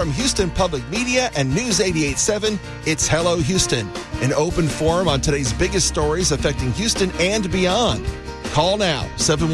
from Houston Public Media and News 88.7, it's Hello Houston, an open forum on today's biggest stories affecting Houston and beyond. Call now,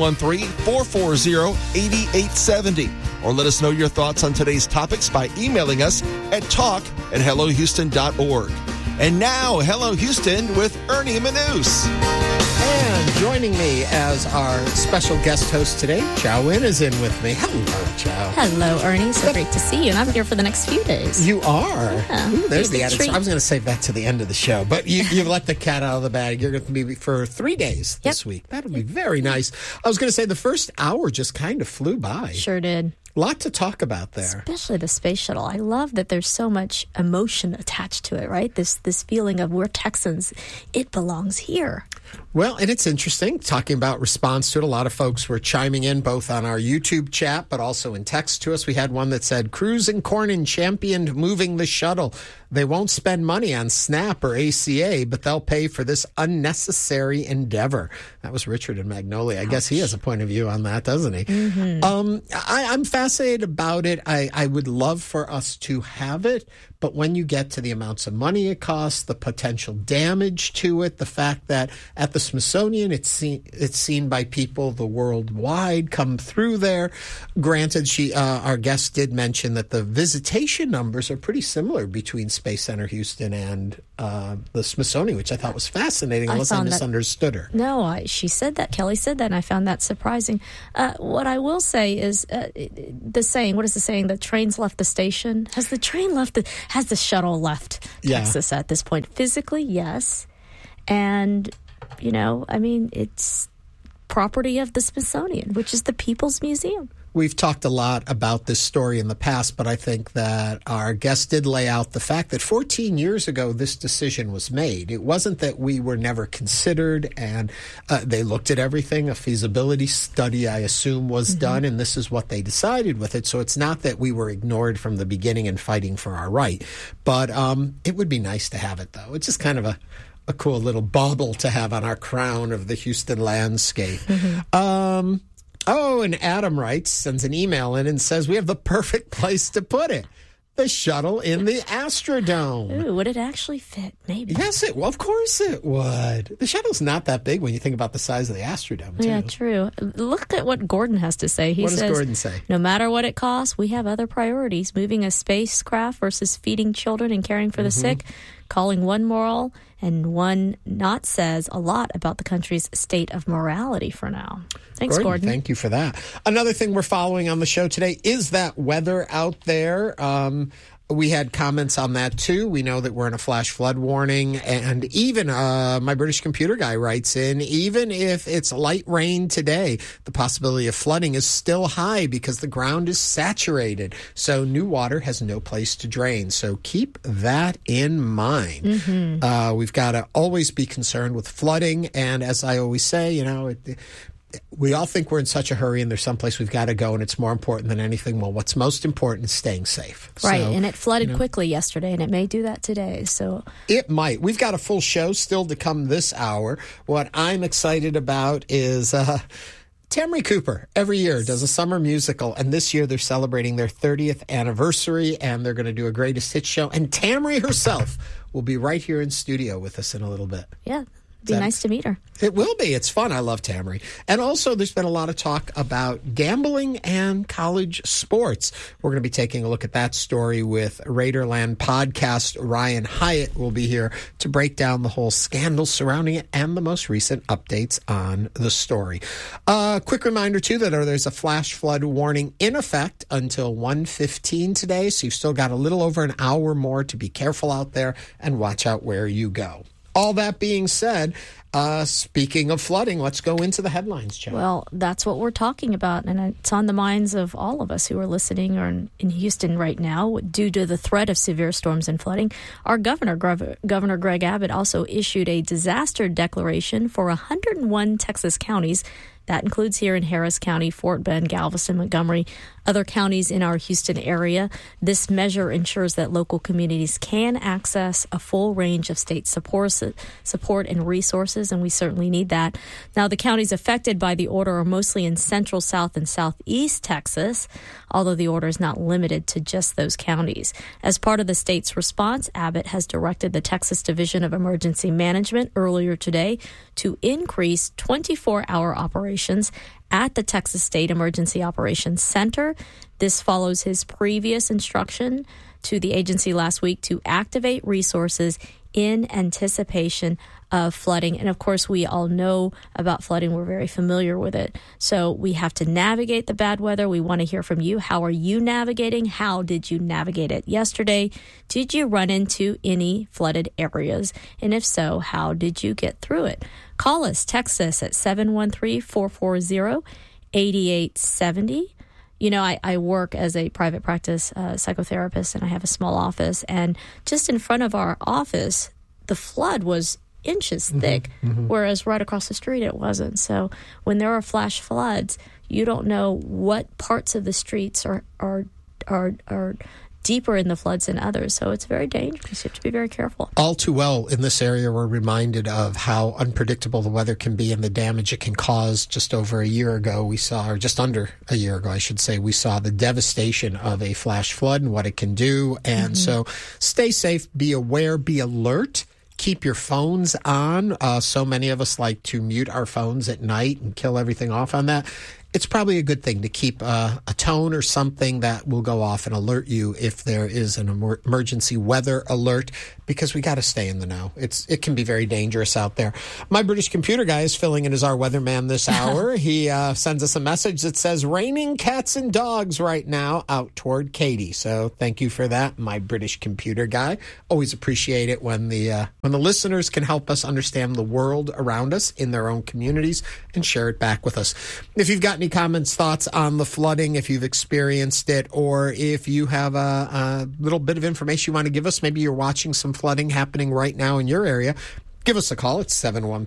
713-440-8870, or let us know your thoughts on today's topics by emailing us at talk@hellohouston.org. And now, Hello Houston with Ernie Manous. And joining me as our special guest host today, Chow Win is in with me. Hello, Chow. Hello, Ernie. So great to see you. And I'm here for the next few days. You are. Yeah. Ooh, there's the treat. attitude. I was going to save that to the end of the show, but you let the cat out of the bag. You're going to be for 3 days this week. That'll be very nice. I was going to say the first hour just kind of flew by. Sure did. A lot to talk about there. Especially the space shuttle. I love that there's so much emotion attached to it, right? This feeling of we're Texans. It belongs here. Well, and it's interesting talking about response to it. A lot of folks were chiming in both on our YouTube chat, but also in text to us. We had one that said, Cruz and Cornyn championed moving the shuttle. They won't spend money on SNAP or ACA, but they'll pay for this unnecessary endeavor. That was Richard in Magnolia. I guess he has a point of view on that, doesn't he? Mm-hmm. I'm fascinated about it. I would love for us to have it, but when you get to the amounts of money it costs, the potential damage to it, the fact that at the Smithsonian it's seen by people the worldwide come through there. Granted, our guest did mention that the visitation numbers are pretty similar between Space Center Houston and the Smithsonian, which I thought was fascinating, unless I misunderstood her. No, she said that. Kelly said that, and I found that surprising. What I will say is the saying, what is the saying? The train's left the station. Has the train left has the shuttle left Texas at this point? Physically, yes. And, it's property of the Smithsonian, which is the People's Museum. We've talked a lot about this story in the past, but I think that our guest did lay out the fact that 14 years ago, this decision was made. It wasn't that we were never considered, and they looked at everything. A feasibility study, I assume, was done, and this is what they decided with it. So it's not that we were ignored from the beginning and fighting for our right. But it would be nice to have it, though. It's just kind of a cool little bauble to have on our crown of the Houston landscape. And Adam sends an email in and says, we have the perfect place to put it. The shuttle in the Astrodome. Ooh, would it actually fit? Maybe. Yes, of course it would. The shuttle's not that big when you think about the size of the Astrodome, too. Yeah, true. Look at what Gordon has to say. What does Gordon say? No matter what it costs, we have other priorities. Moving a spacecraft versus feeding children and caring for the sick. Calling one moral and one not says a lot about the country's state of morality for now. Thanks, Gordon. Thank you for that. Another thing we're following on the show today is that weather out there. We had comments on that, too. We know that we're in a flash flood warning. And even my British computer guy writes in, even if it's light rain today, the possibility of flooding is still high because the ground is saturated. So new water has no place to drain. So keep that in mind. We've got to always be concerned with flooding. And as I always say, we all think we're in such a hurry and there's someplace we've got to go and it's more important than anything. Well, what's most important is staying safe. Right, and it flooded quickly yesterday, and it may do that today. So it might. We've got a full show still to come this hour. What I'm excited about is Tamry Cooper every year does a summer musical, and this year they're celebrating their 30th anniversary, and they're going to do a greatest hits show. And Tamry herself will be right here in studio with us in a little bit. Yeah. Be nice to meet her. It will be. It's fun. I love Tamry. And also, there's been a lot of talk about gambling and college sports. We're going to be taking a look at that story with Raiderland podcast. Ryan Hyatt will be here to break down the whole scandal surrounding it and the most recent updates on the story. Quick reminder, too, that there's a flash flood warning in effect until 1:15 today. So you've still got a little over an hour more to be careful out there and watch out where you go. All that being said, speaking of flooding, let's go into the headlines, Jen. Well, that's what we're talking about, and it's on the minds of all of us who are listening or in Houston right now due to the threat of severe storms and flooding. Our Governor Greg Abbott also issued a disaster declaration for 101 Texas counties. That includes here in Harris County, Fort Bend, Galveston, Montgomery, other counties in our Houston area. This measure ensures that local communities can access a full range of state support and resources, and we certainly need that. Now, the counties affected by the order are mostly in central, south, and southeast Texas, although the order is not limited to just those counties. As part of the state's response, Abbott has directed the Texas Division of Emergency Management earlier today to increase 24-hour operations at the Texas State Emergency Operations Center. This follows his previous instruction to the agency last week to activate resources in anticipation of flooding. And of course, we all know about flooding. We're very familiar with it. So we have to navigate the bad weather. We want to hear from you. How are you navigating? How did you navigate it yesterday? Did you run into any flooded areas? And if so, how did you get through it? Call us, text us at 713-440-8870. You know, I work as a private practice psychotherapist, and I have a small office. And just in front of our office, the flood was inches thick, whereas right across the street it wasn't. So when there are flash floods, you don't know what parts of the streets are deeper in the floods than others. So it's very dangerous. You have to be very careful. All too well in this area, we're reminded of how unpredictable the weather can be and the damage it can cause. Just over a year ago, we saw, or just under a year ago, I should say, we saw the devastation of a flash flood and what it can do. And so stay safe, be aware, be alert. Keep your phones on. So many of us like to mute our phones at night and kill everything off on that. It's probably a good thing to keep a tone or something that will go off and alert you if there is an emergency weather alert, because we got to stay in the know. It can be very dangerous out there. My British computer guy is filling in as our weatherman this hour. He sends us a message that says, raining cats and dogs right now out toward Katy. So thank you for that, my British computer guy. Always appreciate it when the listeners can help us understand the world around us in their own communities and share it back with us. If you've got any comments, thoughts on the flooding, if you've experienced it, or if you have a little bit of information you want to give us, maybe you're watching some flooding happening right now in your area, give us a call. It's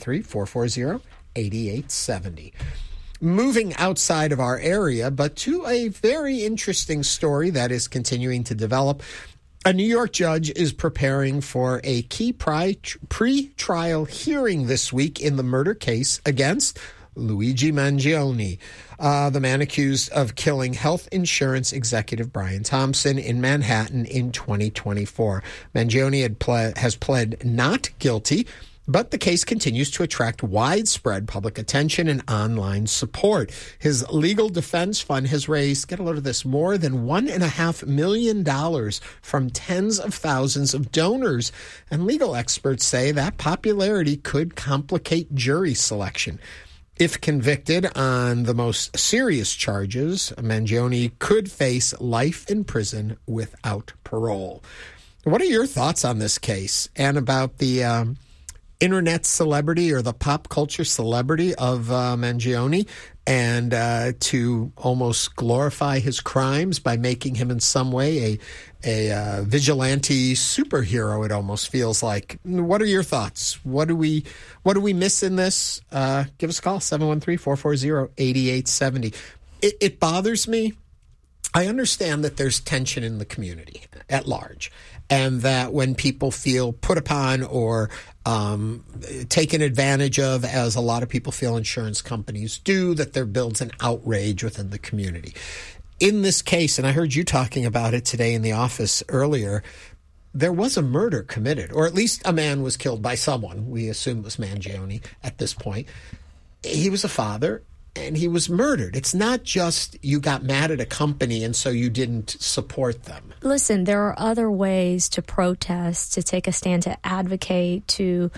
713-440-8870. Moving outside of our area, but to a very interesting story that is continuing to develop. A New York judge is preparing for a key pre-trial hearing this week in the murder case against Luigi Mangione, the man accused of killing health insurance executive Brian Thompson in Manhattan in 2024. Mangione has pled not guilty, but the case continues to attract widespread public attention and online support. His legal defense fund has raised, get a load of this, more than $1.5 million from tens of thousands of donors. And legal experts say that popularity could complicate jury selection. If convicted on the most serious charges, Mangione could face life in prison without parole. What are your thoughts on this case and about the internet celebrity or the pop culture celebrity of Mangione, and to almost glorify his crimes by making him in some way a vigilante superhero? It almost feels like. What are your thoughts? What do we miss in this? Give us a call, 713-440-8870. It bothers me. I understand that there's tension in the community at large, and that when people feel put upon or taken advantage of, as a lot of people feel insurance companies do, that there builds an outrage within the community. In this case, and I heard you talking about it today in the office earlier, there was a murder committed, or at least a man was killed by someone. We assume it was Mangione at this point. He was a father, and he was murdered. It's not just you got mad at a company and so you didn't support them. Listen, there are other ways to protest, to take a stand, to advocate, to,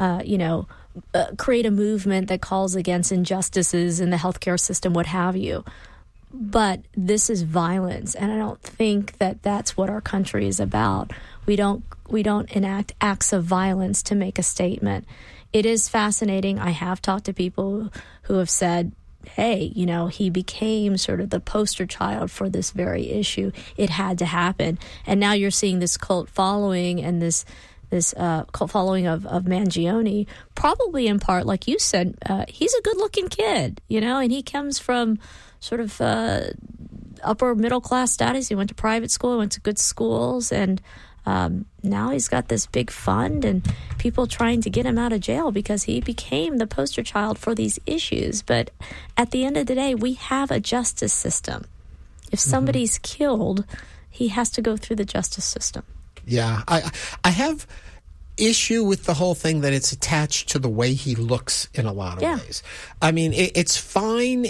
create a movement that calls against injustices in the healthcare system, what have you. But this is violence, and I don't think that that's what our country is about. We don't enact acts of violence to make a statement. It is fascinating. I have talked to people who have said, hey, he became sort of the poster child for this very issue. It had to happen. And now you're seeing this cult following and this cult following of Mangione, probably in part, like you said, he's a good-looking kid, and he comes from sort of upper middle class status. He went to private school, went to good schools, and now he's got this big fund and people trying to get him out of jail because he became the poster child for these issues. But at the end of the day, we have a justice system. If somebody's killed, he has to go through the justice system. Yeah, I have issue with the whole thing that it's attached to the way he looks in a lot of ways. I mean, it's fine,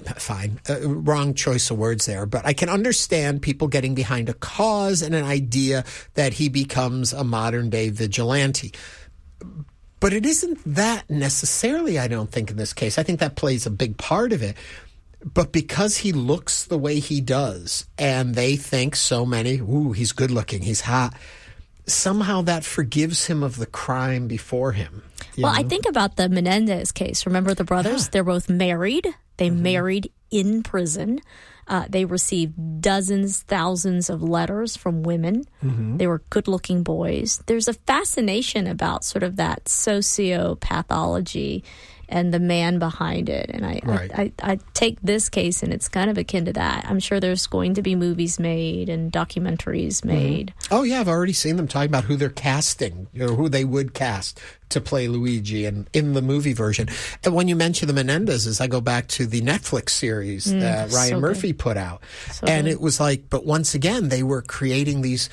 wrong choice of words there, but I can understand people getting behind a cause and an idea that he becomes a modern-day vigilante. But it isn't that necessarily, I don't think, in this case. I think that plays a big part of it. But because he looks the way he does, and they think so many, he's good-looking, he's hot, somehow that forgives him of the crime before him. Well, I think about the Menendez case. Remember the brothers? Yeah. They're both married. They married in prison. They received dozens, thousands of letters from women. They were good-looking boys. There's a fascination about sort of that sociopathology and the man behind it. And I take this case, and it's kind of akin to that. I'm sure there's going to be movies made and documentaries made. Oh, yeah, I've already seen them talking about who they're casting, or who they would cast to play Luigi in the movie version. And when you mention the Menendezes, I go back to the Netflix series that Ryan Murphy put out. It was like, but once again, they were creating these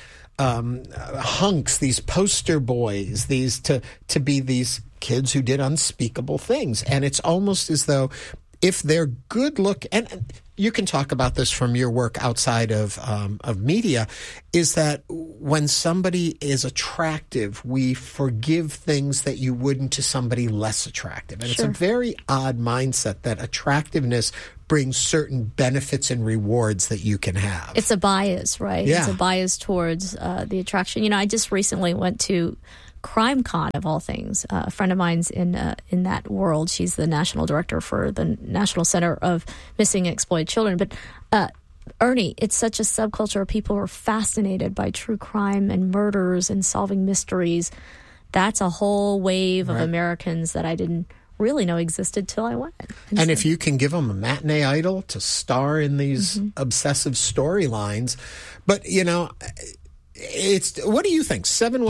hunks, these poster boys, these to be these kids who did unspeakable things. And it's almost as though if they're good look, and you can talk about this from your work outside of media, is that when somebody is attractive, we forgive things that you wouldn't to somebody less attractive. And it's a very odd mindset that attractiveness brings certain benefits and rewards that you can have. It's a bias, right? Yeah. It's a bias towards the attraction. You know, I just recently went to CrimeCon, of all things. A friend of mine's in that world. She's the national director for the National Center of Missing and Exploited Children. But Ernie, it's such a subculture of people who are fascinated by true crime and murders and solving mysteries. That's a whole wave of Americans that I didn't really know existed till I went. And if you can give them a matinee idol to star in these obsessive storylines, but you know, what do you think?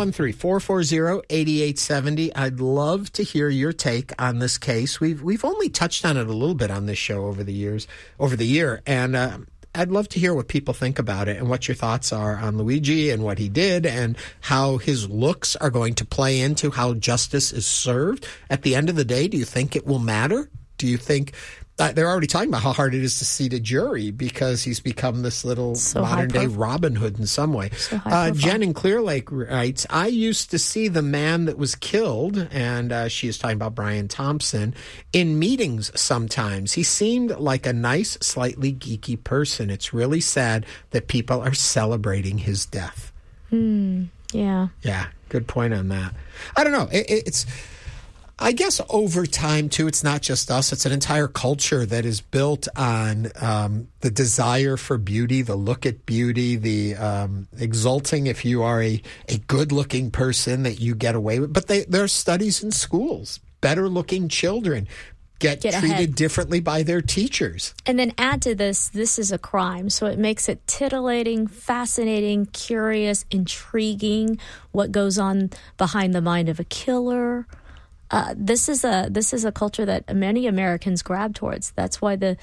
713-440-8870. I'd love to hear your take on this case. We've only touched on it a little bit on this show over the year, and I'd love to hear what people think about it and what your thoughts are on Luigi and what he did and how his looks are going to play into how justice is served. At the end of the day, do you think it will matter? Do you think they're already talking about how hard it is to seat a jury because he's become this little modern-day Robin Hood in some way. Jen in Clear Lake writes, I used to see the man that was killed, and she is talking about Brian Thompson, in meetings sometimes. He seemed like a nice, slightly geeky person. It's really sad that people are celebrating his death. Yeah. Yeah, good point on that. I don't know. It's... I guess over time, too, it's not just us. It's an entire culture that is built on the desire for beauty, the look at beauty, the exulting if you are a good-looking person that you get away with. But there are studies in schools. Better-looking children get treated ahead differently by their teachers. And then add to this is a crime. So it makes it titillating, fascinating, curious, intriguing, what goes on behind the mind of a killer. This is a culture that many Americans grab towards. That's why the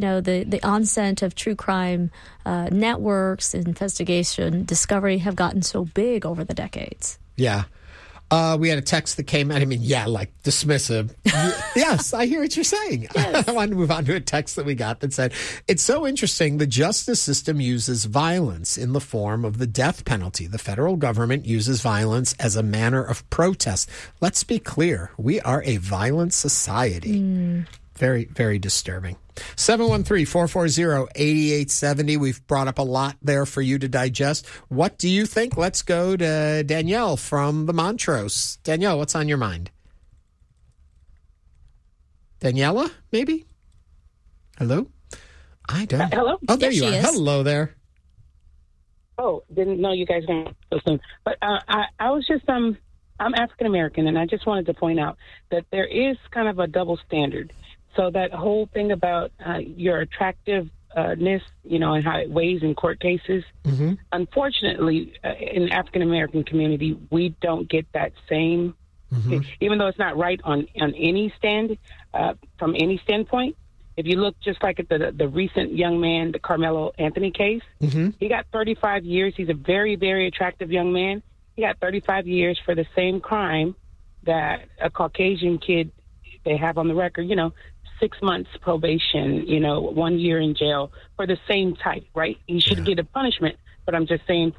onset of true crime networks, investigation, discovery have gotten so big over the decades. Yeah. We had a text that came out. I mean, like dismissive. Yes, I hear what you're saying. Yes. I wanted to move on to a text that we got that said, it's so interesting. The justice system uses violence in the form of the death penalty. The federal government uses violence as a manner of protest. Let's be clear. We are a violent society. Very, very disturbing. 713-440-8870. We've brought up a lot there for you to digest. What do you think? Let's go to Danielle from the Montrose. Danielle, what's on your mind? Daniela, maybe? Hello? I don't. Hello? Oh, there you are. Is. Hello there. Oh, didn't know you guys were going to listen. But I was just, I'm African-American, and I just wanted to point out that there is kind of a double standard. So that whole thing about you're attractive and how it weighs in court cases. Mm-hmm. Unfortunately, in the African American community, we don't get that same. Mm-hmm. Even though it's not right on any stand, from any standpoint. If you look just like at the recent young man, the Carmelo Anthony case, Mm-hmm. he got 35 years. He's a very, very attractive young man. He got 35 years for the same crime that a Caucasian kid, they have on the record, 6 months probation, 1 year in jail for the same type, right? He should get a punishment, but I'm just saying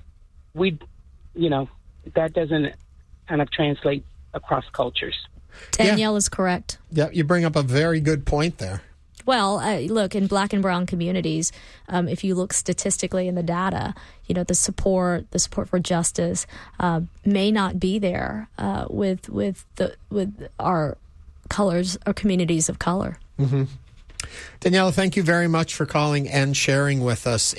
that doesn't kind of translate across cultures. Danielle is correct. Yeah, you bring up a very good point there. Well, look, in Black and brown communities, if you look statistically in the data, the support for justice may not be there with our colors or communities of color. Mm-hmm. Daniela, thank you very much for calling and sharing with us.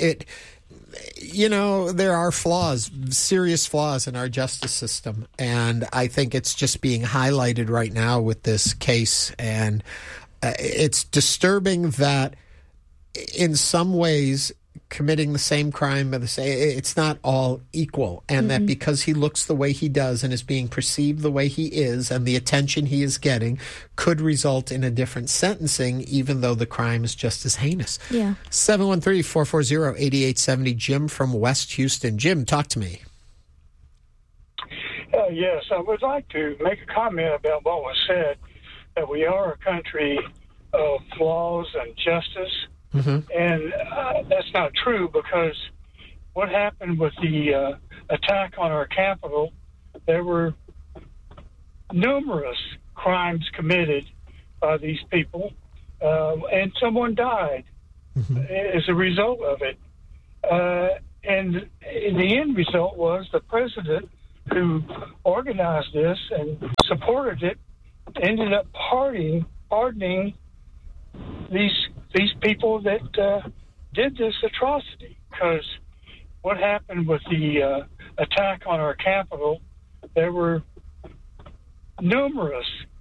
There are flaws, serious flaws in our justice system, and I think it's just being highlighted right now with this case. And it's disturbing that in some ways committing the same crime, it's not all equal, and that because he looks the way he does and is being perceived the way he is and the attention he is getting could result in a different sentencing, even though the crime is just as heinous. Yeah. 713-440-8870, Jim from West Houston. Jim, talk to me. Yes, I would like to make a comment about what was said, that we are a country of flaws and justice. Mm-hmm. And that's not true, because what happened with the attack on our Capitol, there were numerous crimes committed by these people, and someone died as a result of it. And the end result was the president who organized this and supported it ended up pardoning these people that did this atrocity. Because what happened with the attack on our Capitol, there were numerous